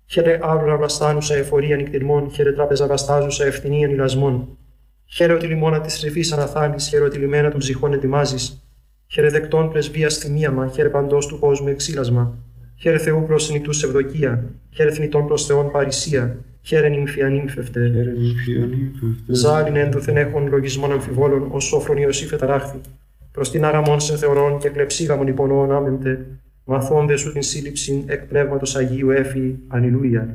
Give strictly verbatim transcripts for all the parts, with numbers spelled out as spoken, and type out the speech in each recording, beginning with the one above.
Χαίρε άρωρα βλαστάνουσα εφορία νυκτηρμών, χαίρε τράπεζα βαστάζουσα ευθυνίαν ηλασμών. Χαίρε ότι λιμώνα τη ρηφή αναθάλει, χαίρε ότι λιμένα των ψυχών ετοιμάζει. Χαίρε δεκτών πρεσβεία θυμίαμα, χαίρε παντό του κόσμου εξήλασμα. Χαίρε Θεού προς νητούς ευδοκία, χαίρε θνητών προς Θεόν παρησία, χαίρε νυμφια νύμφευτε. Ζάλιν ένδοθεν έχων λογισμών αμφιβόλων, ως σόφρον Ιωσήφ εταράχθη. Προς την άραμον σε θεωρών και κλεψίγαμον υπονοών άμεμπτε, μαθώντε σου την σύλληψην εκ πνεύματος Αγίου έφη. Αλληλούια.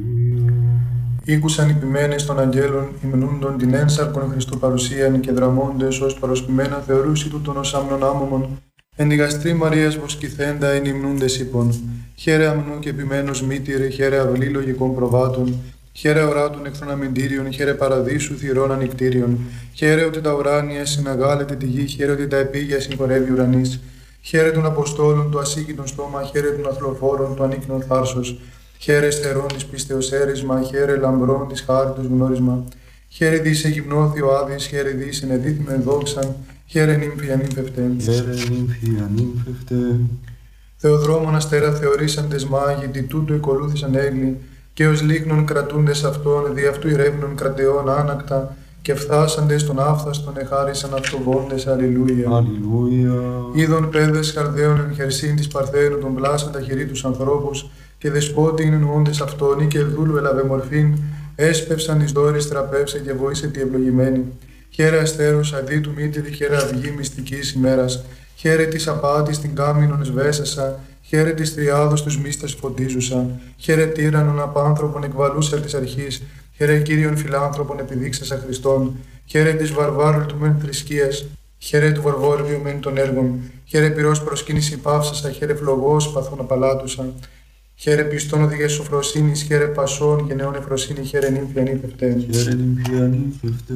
Ήκουσαν οι ποιμένες των αγγέλων, υμνούντον την ένσαρκον Χριστού παρουσίαν και δραμώντες ως παροσπημένα θεωρούσι τούτον ως άμνον άμωμον. Εν τη γαστρή Μαρίας βοσκηθέντα εν υμνούντες είπων. Χαίρε αμνού και επιμένος μήτηρε, χαίρε αυλή λογικών προβάτων. Χαίρε οράτων εχθρών αμυντήριων, χαίρε παραδείσου θυρών ανικτήριων. Χαίρε ότι τα ουράνια συναγάλεται τη γη, χαίρε ότι τα επίγεια συγχωρεύει ουρανής. Χαίρε των Αποστόλων, το ασύγκητον στόμα, χαίρε των αθλοφόρων, το ανίκνον θάρσος. Χαίρε στερών της πίστεως έρισμα, χαίρε λαμπρών της χάριτος γνώρισμα. Χαίρε δις εγυμνώθη ο Άδης, χαίρε δις ενεδίθμεν δόξαν, χαίρε νύμφια νύμφευτε. Χαίρε νύμφια νύμφευτε. Θεοδρόμων αστέρα θεωρήσαντες μάγοι, τι τούτο εκολούθησαν έγκλη, και ως λίγνων κρατούντες αυτών, δι' αυτού ηρεύνων κρατεών άνακτα, και φθάσαντες των άφθαστον εχάρισαν αυτοβόντες. Αλληλούια. Αλληλούια. Είδων πέδες καρδαίων εν χερσίν της Παρθένου των πλάσαν τα χειρί τους ανθρώπους, και δεσπότη είναι εννοώντες αυτόν, ή και δούλου ελαβε μορφήν, έσπευσαν εις δόρης τραπεύσε και βοήσε τη ευλογημένη. Χαίρε αστέρους αδί του μήτηρη, χαίρε αυγή μυστικής ημέρας. Χαίρε της απάτης την κάμινον εσβέσασα, χαίρε της τριάδος τους μίστας φωτίζουσα. Χαίρε τύραννον απάνθρωπον εκβαλούσα της αρχής, χαίρε Κύριον φιλάνθρωπον επιδείξασα Χριστόν. Χαίρε της βαρβάρου του μεν θρησκείας, χαίρε του βαρβόριου μεν των έργων. Χαίρε πυρός προσκύνηση πάυσασα, χαίρε φλογός παθών απαλάτουσα. Χαίρε πιστών οδηγές σοφροσύνης, χαίρε πασών γενναιών εφροσύνη, χαίρε νύμφια νύμφευτε. Χαίρε νύμφια νύμφευτε.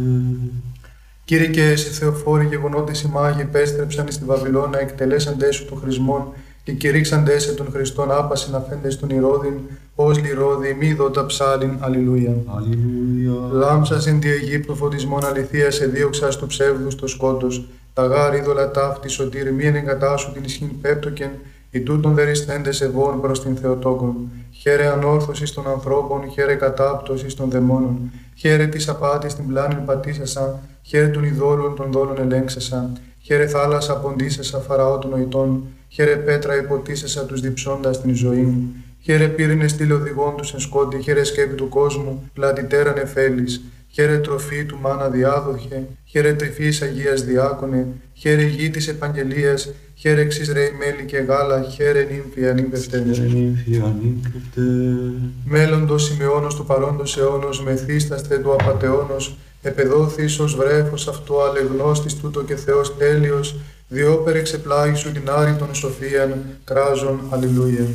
Κύριε και εσύ Θεοφόροι γεγονότες οι μάγοι επέστρεψαν στη Βαβυλώνα, εκτελέσαντές σου των χρησμών και κηρύξαντές σε των Χριστών άπασιν αφέντες των Ηρώδην, ως λιρόδι μη δότα ψάλιν. Αλληλούια. Αλληλούια. Λάμψας εν τη Αιγύπτου φωτισμών αληθείας εδίωξας του ψεύδους το σκότος, τα γάρ είδωλα ταύτη σωτήρ μη ενεγκατάσου την ισχύν πέπτοκεν, οι τούτων δεριστέντες ευών προς την Θεοτόκον. Χαίρε ανόρθωσης των ανθρώπων, χαίρε κατάπτωσης των δαιμόνων. Χαίρε της απάτης την πλάνην πατήσασα, χαίρε των ειδόλων των δόλων ελέγξασα. Χαίρε θάλασσα ποντίσασα φαραώ των νοητών, χαίρε πέτρα υποτίσασα τους διψώντας την ζωή. Χαίρε πύρινες τηλεοδηγών τους εν σκότη, χαίρε σκέπη του κόσμου, πλατιτέραν εφέλης. Χαίρε τροφή του μάνα διάδοχε, χαίρε τρυφής Αγίας διάκονε, χαίρε γη της επαγγελίας, χαίρε εξής ρέι μέλι και γάλα, χαίρε νύμφια νύμφευτε. Χαίρε νύμφια νύμφευτε. Μέλλοντος σημειώνος του παρόντος αιώνος, μεθύσταστε του απατεώνος, επεδόθης ως βρέφος αυτό αλεγνώστης τούτο και Θεός τέλειος, διόπερ εξεπλάγει σου την άρρη των σοφίαν, κράζον. Αλληλούια.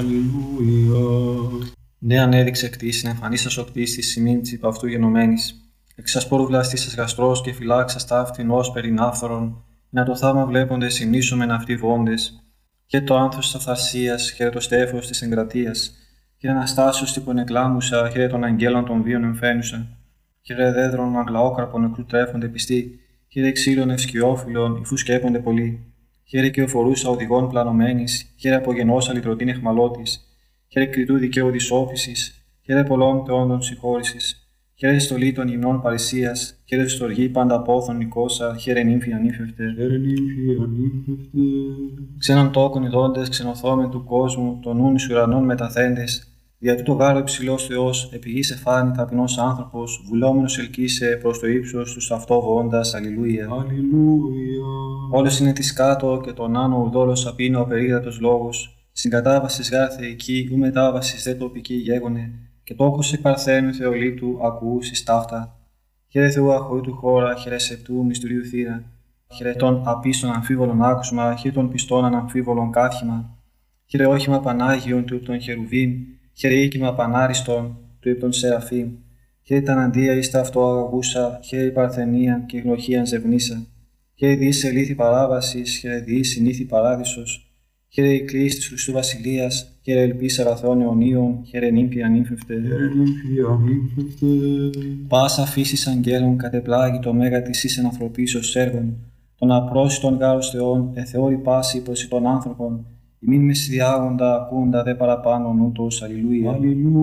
Αλληλούια. Ναι, ανέδειξε κτήσιν, εμφανίσας ο κτίστης σημείν της υπ' αυτού γενομένης. Εξασπόρου βλαστήσας γαστρός και φυλάξας ταύτην ως περινάφθορον, να το θαύμα βλέποντες συνήσομεν αυτοί βόντες. Και το άνθος της αυθαρσίας, χαίρε το στέφος της εγκρατείας, χαίρε αναστάσεως τύπων εκλάμουσα, χαίρε των αγγέλων των βίων εμφαίνουσα. Χαίρε δέδρων αγλαόκραπων νεκρού τρέφονται πιστοί, χαίρε ξύλων ευσκιόφυλλων, υφού σκέπονται πολλοί. Χαίρε και οφορούσα οδηγών πλανωμένης, χαίρε απογενώσα λυτρωτήν εχμαλώτης. Χαίρε κριτού δικαίου της όφησης, χαίρε πολλών θεόντων συγχώρησης. Χαίρε στολή των υμνών παρησίας, χαίρε στοργή πάντα πόθων νικόσα, χαίρε νύμφια νύμφευτε. Χαίρε νύμφια νύμφευτε. Ξένων τόκων ειδώντες, ξενοθόμεν του κόσμου, των νουν εις ουρανών μεταθέντες. Δια τούτο γάρο υψηλός Θεός, επί γης εφάνη ταπεινός άνθρωπος, βουλόμενος ελκύσε προς το ύψος του αυτό βόντας. Αλληλούια. Αλληλούια. Όλος είναι της κάτω και τον άνω ουρδόλος απίνω ο περίγρατος λόγος. Συγκατάβασης γάρ θεϊκή, ου μετάβασης δε τοπική γέγονε, και τόκος εκ παρθένου θεολήτου ακούσεις ταύτα. Χαίρε Θεού αχωρήτου χώρα, χαίρε σεπτού μυστηρίου θύρα. Χαίρε των απίστων αμφίβολων άκουσμα, χαίρε των πιστών αναμφίβολων κάθιμα. Χαίρε όχημα Πανάγιον του των Χερουβίμ, χαίρε οίκημα Πανάριστον του υπ' των Σεραφείμ. Χαίρε τα αναντία εις τα αυτό αγαγούσα, χαίρε η παρθενία και γνωχίαν ζευνήσα. Χαίρε διείς ελήθη παράβασης, χαίρε διείς συνήθη παράδεισος. Χαίρε η κλίση της Χριστού Βασιλείας, χαίρε ελπίς αγαθών αιωνίων, χαίρε νύμφια νύμφευτε. Χαίρε νύμφια νύμφευτε. Πάσα φύσης αγγέλων κατεπλάγει το μέγα της εις εν ανθρωπίσεως έργων, των απρόσιτων γάρος Θεών, εθεώρη πάση προς των άνθρωπων, ημίν μες διάγοντα ακούντα δε παραπάνω νούτος. Αλληλούια.